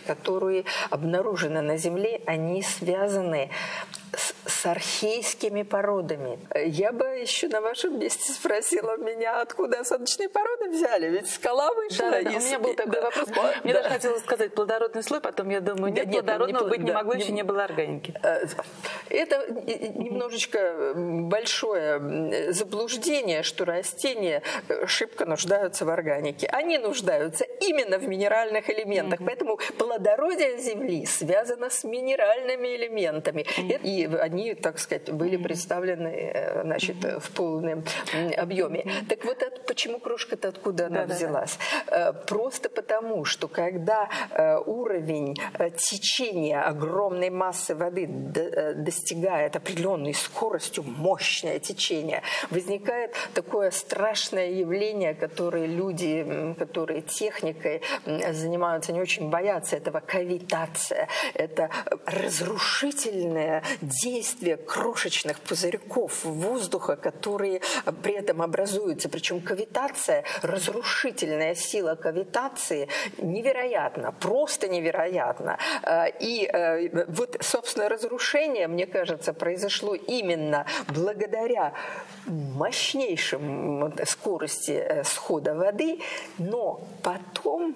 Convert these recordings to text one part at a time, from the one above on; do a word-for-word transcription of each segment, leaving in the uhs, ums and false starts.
которые обнаружены на Земле, они связаны с, с архейскими породами. Я бы еще на вашем месте спросила меня, откуда осадочные породы взяли, ведь скала вышла. Да, да, из... у меня был такой да. вопрос. Мне да. даже хотелось сказать плодородный слой, потом я думаю, нет, нет плодородного не, быть да, не могло, не, еще не было органики. Это немножечко большое заблуждение, что растения шибко нуждаются в органике. Они нуждаются именно в минеральных элементах, mm-hmm. поэтому плодородие Земли связано с минеральными элементами. Mm-hmm. И они, так сказать, были представлены, значит, mm-hmm. в полном объеме. Mm-hmm. Так вот, это, почему крошка-то откуда она да, взялась? Да, да. Просто потому, что когда уровень течения огромной массы воды достигает определенной скоростью, мощное течение, возникает такое страшное явление, которое люди, которые техникой занимаются, не очень боятся этого, кавитация. Это разрушительное действие крошечных пузырьков воздуха, которые при этом образуются. Причем кавитация, разрушительная сила кавитации невероятна, просто невероятна. И вот, собственно, разрушение, мне кажется, произошло именно благодаря мощнейшим скорости схода воды, но потом,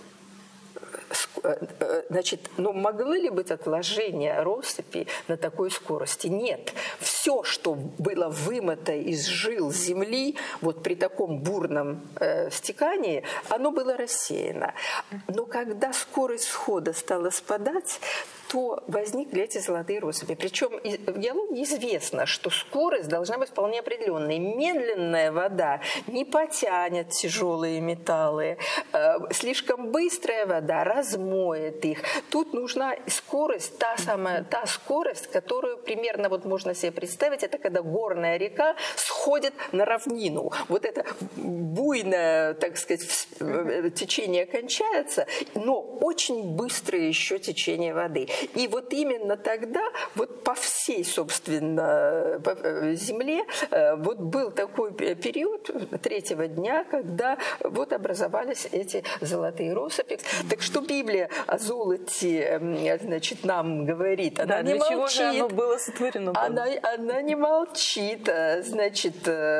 значит, ну, могли ли быть отложения россыпи на такой скорости? Нет. Все, что было вымыто из жил земли, вот при таком бурном э, стекании, оно было рассеяно. Но когда скорость схода стала спадать, то возникли эти золотые россыпи. Причем в геологии известно, что скорость должна быть вполне определенной. Медленная вода не потянет тяжелые металлы. Слишком быстрая вода размоет их. Тут нужна скорость, та самая, та скорость, которую примерно вот можно себе представить, это когда горная река сходит на равнину. Вот это буйное, так сказать, течение кончается, но очень быстрое еще течение воды. И вот именно тогда, вот по всей, собственно, земле, вот был такой период третьего дня, когда вот образовались эти золотые россыпи. Так что Библия о золоте, значит, нам говорит, она да, не для молчит. Чего же оно было сотворено? Она, она не молчит, значит,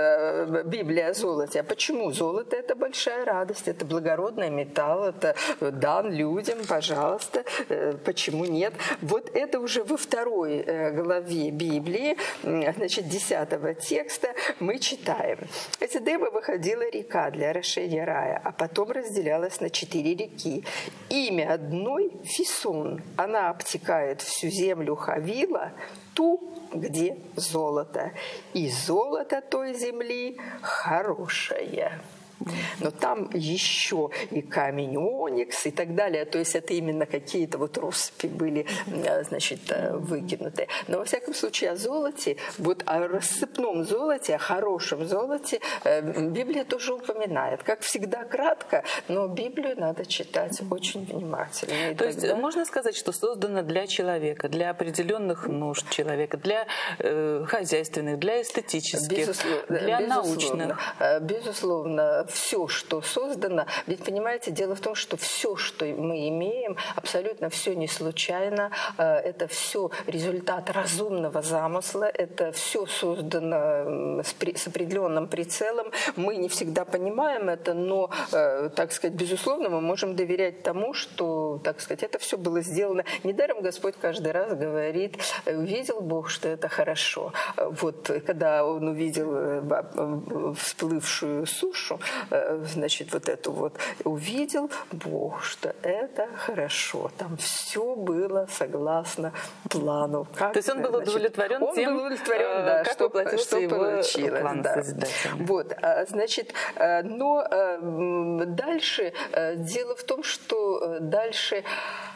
Библия о золоте. А почему? Золото – это большая радость, это благородный металл, это дан людям, пожалуйста, почему нет? Вот это уже во второй главе Библии, значит, десятого текста мы читаем. Из Эдема выходила река для орошения рая, а потом разделялась на четыре реки. Имя одной – Фисон. Она обтекает всю землю Хавила, ту, где золото. И золото той земли хорошее. Но там еще и камень оникс и так далее. То есть это именно какие-то вот россыпи были, значит, выкинуты. Но во всяком случае о золоте, вот о рассыпном золоте, о хорошем золоте Библия тоже упоминает. Как всегда кратко, но Библию надо читать очень внимательно. И То тогда... есть можно сказать, что создано для человека, для определенных нужд человека, для э, хозяйственных, для эстетических, безусловно, для безусловно, научных? Безусловно, все, что создано, ведь, понимаете, дело в том, что все, что мы имеем, абсолютно все не случайно, это все результат разумного замысла, это все создано с, при, с определенным прицелом. Мы не всегда понимаем это, но, так сказать, безусловно, мы можем доверять тому, что, так сказать, это все было сделано. Недаром Господь каждый раз говорит, увидел Бог, что это хорошо. Вот, когда Он увидел всплывшую сушу, значит, вот эту вот, увидел Бог, что это хорошо. Там все было согласно плану. Как, То есть он был удовлетворен значит, тем, он был удовлетворен, да, как что, воплотился что его получилось. план да. созидательный. Вот, значит, но дальше дело в том, что дальше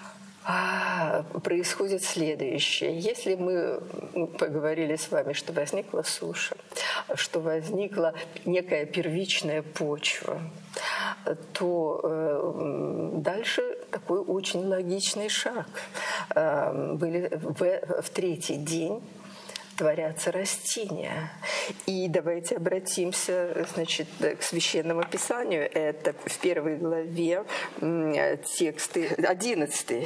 происходит следующее. Если мы поговорили с вами, что возникла суша, что возникла некая первичная почва, то э, дальше такой очень логичный шаг. Э, были в, в третий день творятся растения. И давайте обратимся, значит, к Священному Писанию. Это в первой главе тексты, одиннадцатый